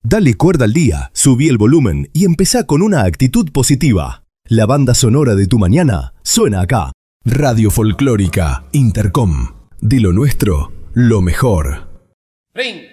Dale cuerda al día, subí el volumen y empezá con una actitud positiva. La banda sonora de tu mañana suena acá. Radio Folclórica Intercom. De lo nuestro, lo mejor. Ring.